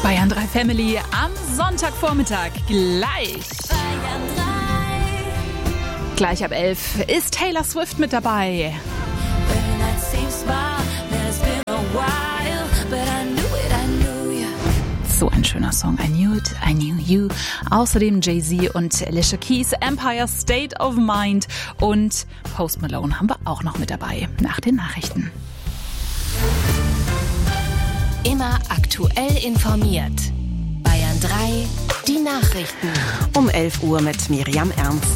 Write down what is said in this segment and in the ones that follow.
Bayern 3 Family am Sonntagvormittag gleich. Bayern 3. Gleich ab 11 ist Taylor Swift mit dabei. So ein schöner Song. I Knew It, I Knew You. Außerdem Jay-Z und Alicia Keys, Empire State of Mind und Post Malone haben wir auch noch mit dabei nach den Nachrichten. Immer aktuell informiert. Bayern 3, die Nachrichten. Um 11 Uhr mit Miriam Ernst.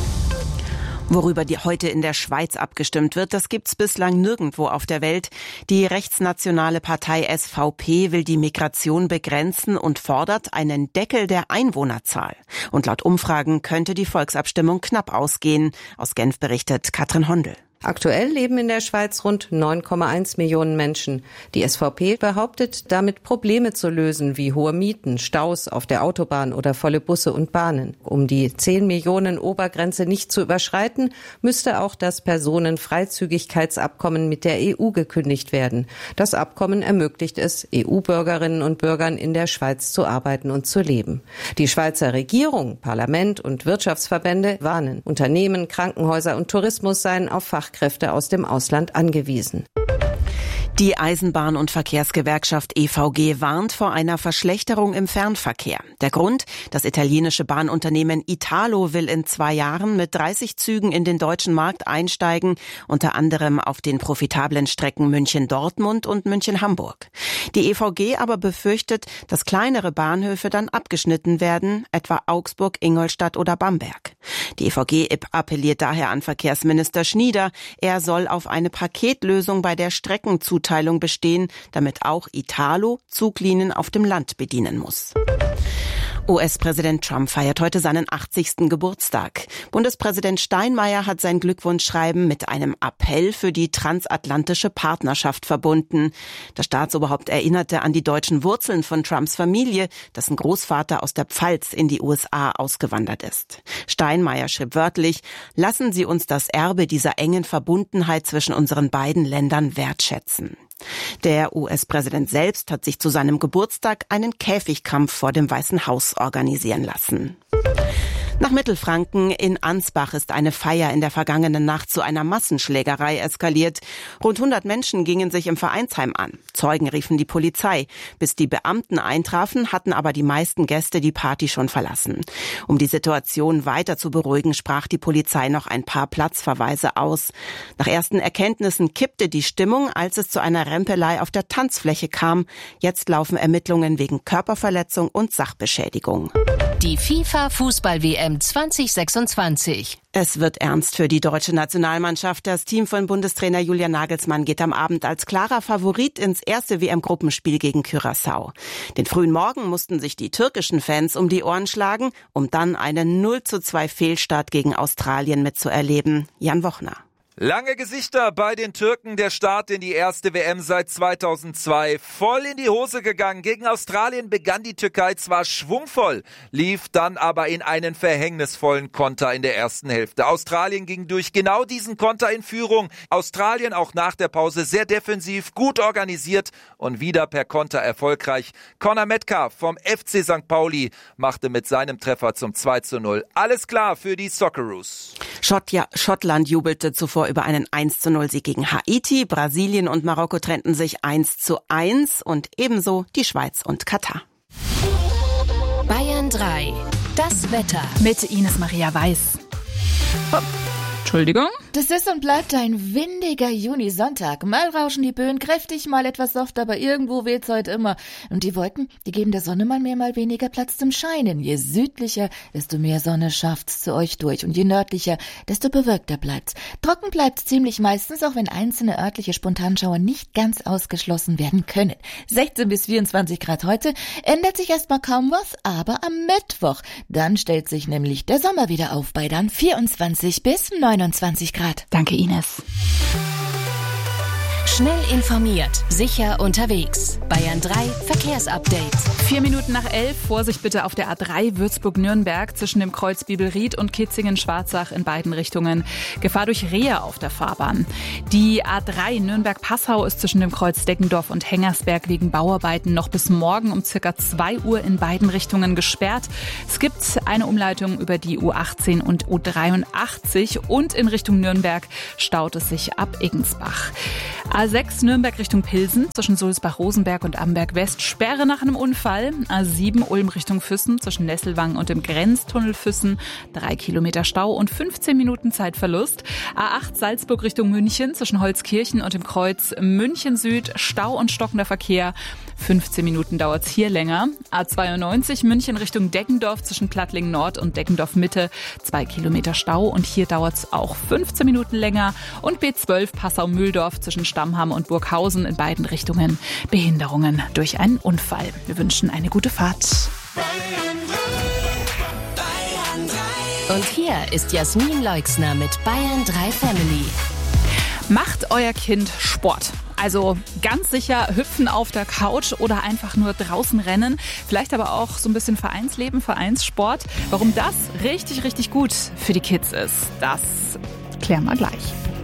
Worüber heute in der Schweiz abgestimmt wird, das gibt's bislang nirgendwo auf der Welt. Die rechtsnationale Partei SVP will die Migration begrenzen und fordert einen Deckel der Einwohnerzahl. Und laut Umfragen könnte die Volksabstimmung knapp ausgehen. Aus Genf berichtet Katrin Hondel. Aktuell leben in der Schweiz rund 9,1 Millionen Menschen. Die SVP behauptet, damit Probleme zu lösen, wie hohe Mieten, Staus auf der Autobahn oder volle Busse und Bahnen. Um die 10 Millionen Obergrenze nicht zu überschreiten, müsste auch das Personenfreizügigkeitsabkommen mit der EU gekündigt werden. Das Abkommen ermöglicht es, EU-Bürgerinnen und Bürgern in der Schweiz zu arbeiten und zu leben. Die Schweizer Regierung, Parlament und Wirtschaftsverbände warnen. Unternehmen, Krankenhäuser und Tourismus seien auf Fachkräfte aus dem Ausland angewiesen. Die Eisenbahn- und Verkehrsgewerkschaft EVG warnt vor einer Verschlechterung im Fernverkehr. Der Grund: Das italienische Bahnunternehmen Italo will in 2 Jahren mit 30 Zügen in den deutschen Markt einsteigen, unter anderem auf den profitablen Strecken München-Dortmund und München-Hamburg. Die EVG aber befürchtet, dass kleinere Bahnhöfe dann abgeschnitten werden, etwa Augsburg, Ingolstadt oder Bamberg. Die EVG appelliert daher an Verkehrsminister Schnieder. Er soll auf eine Paketlösung bei der Streckenzuteilung bestehen, damit auch Italo Zuglinien auf dem Land bedienen muss. US-Präsident Trump feiert heute seinen 80. Geburtstag. Bundespräsident Steinmeier hat sein Glückwunschschreiben mit einem Appell für die transatlantische Partnerschaft verbunden. Das Staatsoberhaupt erinnerte an die deutschen Wurzeln von Trumps Familie, dessen Großvater aus der Pfalz in die USA ausgewandert ist. Steinmeier schrieb wörtlich: Lassen Sie uns das Erbe dieser engen Verbundenheit zwischen unseren beiden Ländern wertschätzen. Der US-Präsident selbst hat sich zu seinem Geburtstag einen Käfigkampf vor dem Weißen Haus organisieren lassen. Nach Mittelfranken in Ansbach ist eine Feier in der vergangenen Nacht zu einer Massenschlägerei eskaliert. Rund 100 Menschen gingen sich im Vereinsheim an. Zeugen riefen die Polizei. Bis die Beamten eintrafen, hatten aber die meisten Gäste die Party schon verlassen. Um die Situation weiter zu beruhigen, sprach die Polizei noch ein paar Platzverweise aus. Nach ersten Erkenntnissen kippte die Stimmung, als es zu einer Rempelei auf der Tanzfläche kam. Jetzt laufen Ermittlungen wegen Körperverletzung und Sachbeschädigung. Die FIFA-Fußball-WM 2026. Es wird ernst für die deutsche Nationalmannschaft. Das Team von Bundestrainer Julian Nagelsmann geht am Abend als klarer Favorit ins erste WM-Gruppenspiel gegen Curaçao. Den frühen Morgen mussten sich die türkischen Fans um die Ohren schlagen, um dann einen 0:2 Fehlstart gegen Australien mitzuerleben. Jan Wochner. Lange Gesichter bei den Türken, der Start in die erste WM seit 2002. Voll in die Hose gegangen. Gegen Australien begann die Türkei zwar schwungvoll, lief dann aber in einen verhängnisvollen Konter in der ersten Hälfte. Australien ging durch genau diesen Konter in Führung. Australien auch nach der Pause sehr defensiv, gut organisiert und wieder per Konter erfolgreich. Conor Metcalf vom FC St. Pauli machte mit seinem Treffer zum 2:0. Alles klar für die Socceroos. Schottland jubelte zuvor über einen 1:0-Sieg gegen Haiti. Brasilien und Marokko trennten sich 1:1 und ebenso die Schweiz und Katar. Bayern 3. Das Wetter. Mit Ines Maria Weiß. Entschuldigung? Das ist und bleibt ein windiger Junisonntag. Mal rauschen die Böen kräftig, mal etwas soft, aber irgendwo weht's heute immer. Und die Wolken, die geben der Sonne mal mehr, mal weniger Platz zum Scheinen. Je südlicher, desto mehr Sonne schafft's zu euch durch. Und je nördlicher, desto bewölkter bleibt's. Trocken bleibt's ziemlich meistens, auch wenn einzelne örtliche Spontanschauer nicht ganz ausgeschlossen werden können. 16 bis 24 Grad heute, ändert sich erstmal kaum was, aber am Mittwoch, dann stellt sich nämlich der Sommer wieder auf bei dann 24 bis 29 Grad. Danke, Ines. Schnell informiert, sicher unterwegs. Bayern 3 Verkehrsupdate. 4 Minuten nach 11. Vorsicht bitte auf der A3 Würzburg-Nürnberg zwischen dem Kreuz Bibelried und Kitzingen-Schwarzach in beiden Richtungen. Gefahr durch Rehe auf der Fahrbahn. Die A3 Nürnberg-Passau ist zwischen dem Kreuz Deggendorf und Hengersberg wegen Bauarbeiten noch bis morgen um ca. 2 Uhr in beiden Richtungen gesperrt. Es gibt eine Umleitung über die U18 und U83 und in Richtung Nürnberg staut es sich ab Eggensbach. A6 Nürnberg Richtung Pilsen zwischen Sulzbach-Rosenberg und Amberg-West Sperre nach einem Unfall. A7 Ulm Richtung Füssen zwischen Nesselwang und dem Grenztunnel Füssen 3 Kilometer Stau und 15 Minuten Zeitverlust. A8 Salzburg Richtung München zwischen Holzkirchen und dem Kreuz München Süd Stau und stockender Verkehr. 15 Minuten dauert es hier länger. A92 München Richtung Deggendorf zwischen Plattling Nord und Deggendorf Mitte 2 Kilometer Stau und hier dauert es auch 15 Minuten länger. Und B12 Passau-Mühldorf zwischen Stammham und Burghausen in beiden Richtungen Behinderungen durch einen Unfall. Wir wünschen eine gute Fahrt. Und hier ist Jasmin Leixner mit Bayern 3 Family. Macht euer Kind Sport. Also ganz sicher hüpfen auf der Couch oder einfach nur draußen rennen. Vielleicht aber auch so ein bisschen Vereinsleben, Vereinssport. Warum das richtig, richtig gut für die Kids ist, das klären wir gleich.